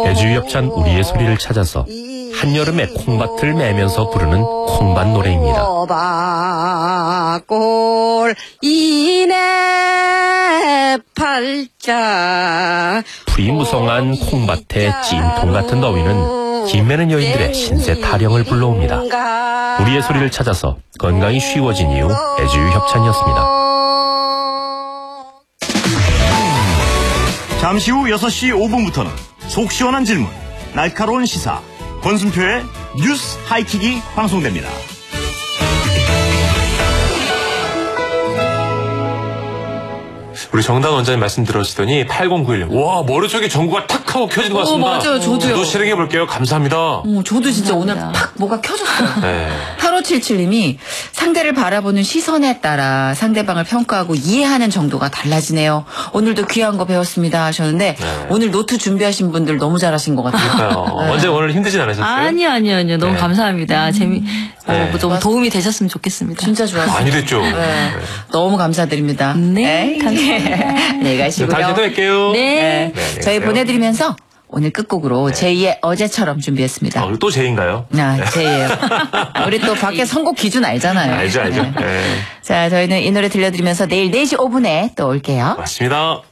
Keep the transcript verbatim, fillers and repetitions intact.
애주협찬 우리의 소리를 찾아서 한여름에 콩밭을 매면서 부르는 콩밭 노래입니다. 콩밭골 이내 팔자 풀이 무성한 콩밭의 찜통 같은 더위는 김매는 여인들의 신세 타령을 불러옵니다. 우리의 소리를 찾아서 건강이 쉬워진 이유 애주협찬이었습니다. 잠시 후 여섯 시 오 분부터는 속 시원한 질문, 날카로운 시사, 권순표의 뉴스 하이킥이 방송됩니다. 우리 정당 원장님 말씀 들으시더니 팔공구일 와 머리 쪽에 전구가 탁 하고 켜진 것 같습니다. 어, 맞아요. 저도요. 저도 실행해 볼게요. 감사합니다. 어, 저도 진짜 감사합니다. 오늘 팍 뭐가 켜졌어요. 네. 팔오칠칠님이 상대를 바라보는 시선에 따라 상대방을 평가하고 이해하는 정도가 달라지네요. 오늘도 귀한 거 배웠습니다 하셨는데 네. 오늘 노트 준비하신 분들 너무 잘하신 것 같아요. 어, 원장님 오늘 힘들진 않으셨어요? 아니요, 아니요, 아니요. 너무 네. 감사합니다. 재미, 어, 네. 뭐 좀 도움이 되셨으면 좋겠습니다. 진짜 좋았어요. 많이 됐죠. 네. 네. 너무 감사드립니다. 네, 감사합니다. 네, 가시고요. 다시 또 뵐게요. 네. 네. 네, 저희 안녕하세요. 보내드리면서 오늘 끝곡으로 제이의 어제처럼 준비했습니다. 아, 또 제인가요? 아, 제이예요. 우리 또 밖에 선곡 기준 알잖아요. 알죠, 알죠. 네. 네. 자, 저희는 이 노래 들려드리면서 내일 네 시 오 분에 또 올게요. 맞습니다.